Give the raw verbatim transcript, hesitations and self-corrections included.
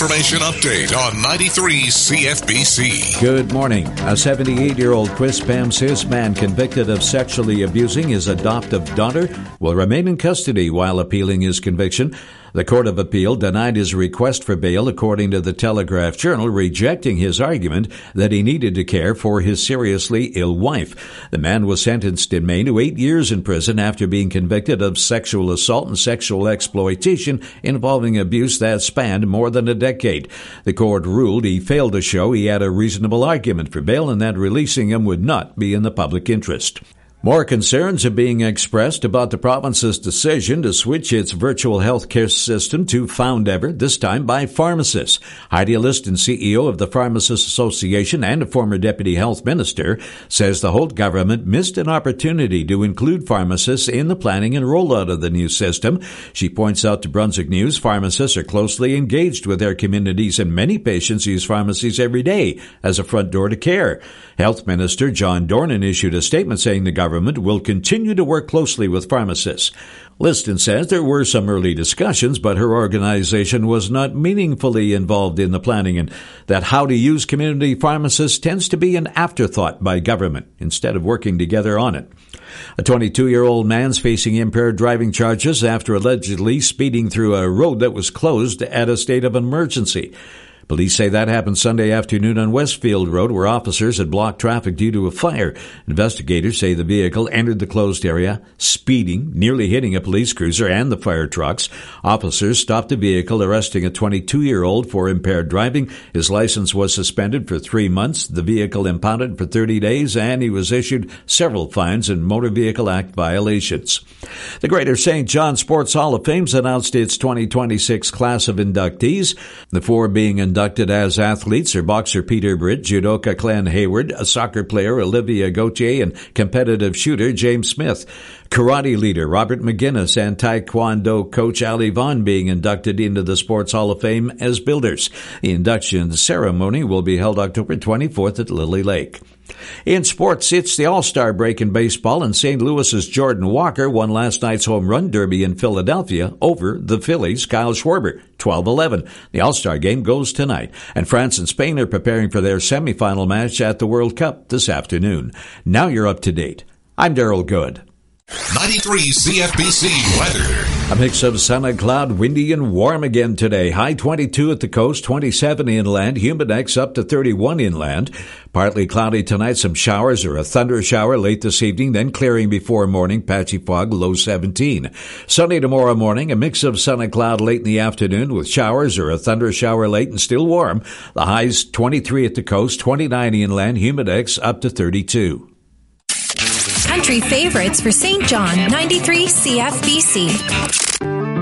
information update on ninety-three C F B C. Good morning. A seventy-eight-year-old Chris Pamsis man convicted of sexually abusing his adoptive daughter will remain in custody while appealing his conviction. The Court of Appeal denied his request for bail, according to the Telegraph Journal, rejecting his argument that he needed to care for his seriously ill wife. The man was sentenced in May to eight years in prison after being convicted of sexual assault and sexual exploitation involving abuse that spanned more than a decade. The court ruled he failed to show he had a reasonable argument for bail and that releasing him would not be in the public interest. More concerns are being expressed about the province's decision to switch its virtual health care system to FoundEver, this time by pharmacists. Heidi Liston, C E O of the Pharmacists Association and a former deputy health minister, says the Holt government missed an opportunity to include pharmacists in the planning and rollout of the new system. She points out to Brunswick News pharmacists are closely engaged with their communities and many patients use pharmacies every day as a front door to care. Health Minister John Dornan issued a statement saying the government Government will continue to work closely with pharmacists. Liston says there were some early discussions, but her organization was not meaningfully involved in the planning and that how to use community pharmacists tends to be an afterthought by government instead of working together on it. A twenty-two-year-old man's facing impaired driving charges after allegedly speeding through a road that was closed at a state of emergency. Police say that happened Sunday afternoon on Westfield Road, where officers had blocked traffic due to a fire. Investigators say the vehicle entered the closed area, speeding, nearly hitting a police cruiser and the fire trucks. Officers stopped the vehicle, arresting a twenty-two-year-old for impaired driving. His license was suspended for three months, the vehicle impounded for thirty days, and he was issued several fines and Motor Vehicle Act violations. The Greater Saint John Sports Hall of Fame's announced its twenty twenty-six class of inductees. The four being inducted as athletes are boxer Peter Britt, judoka Glenn Hayward, a soccer player Olivia Gauthier, and competitive shooter James Smith. Karate leader Robert McGinnis and Taekwondo coach Ali Vaughn being inducted into the Sports Hall of Fame as builders. The induction ceremony will be held October twenty-fourth at Lily Lake. In sports, it's the All-Star break in baseball, and Saint Louis's Jordan Walker won last night's home run derby in Philadelphia over the Phillies' Kyle Schwarber, twelve eleven. The All-Star game goes tonight, and France and Spain are preparing for their semifinal match at the World Cup this afternoon. Now you're up to date. I'm Daryl Good. ninety-three C F B C weather. A mix of sun and cloud, windy and warm again today. High twenty-two at the coast, twenty-seven inland, humidex up to thirty-one inland. Partly cloudy tonight, some showers or a thunder shower late this evening, then clearing before morning, patchy fog, low seventeen. Sunny tomorrow morning, a mix of sun and cloud late in the afternoon with showers or a thunder shower late and still warm. The highs twenty-three at the coast, twenty-nine inland, humidex up to thirty-two. Country favorites for Saint John, ninety-three C F B C.